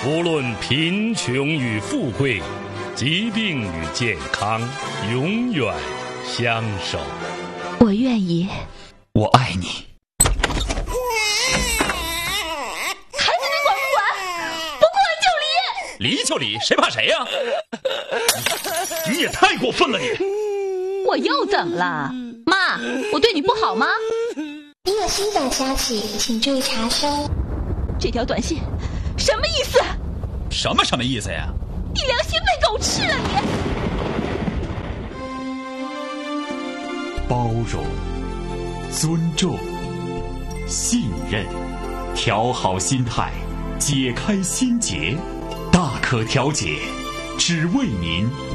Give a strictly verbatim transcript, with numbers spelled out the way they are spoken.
无论贫穷与富贵，疾病与健康，永远相守。 我愿意。 我爱你。 孩子，你管不管？不管就离。 离就离，谁怕谁呀、啊？你也太过分了你！ 我又怎么了？妈，我对你不好吗？ 你有新短消息，请注意查收。 这条短信什么意思？ 什么什么意思呀？ 你良心被狗吃了你！ 包容、尊重、信任，调好心态，解开心结，大可调解，只为您